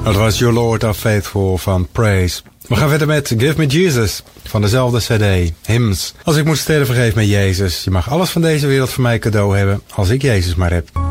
Dat was Your Lord Are Faithful van Praise. We gaan verder met Give Me Jesus van dezelfde cd, Hymns. Als ik moet sterven, vergeef me Jezus. Je mag alles van deze wereld van mij cadeau hebben, als ik Jezus maar heb.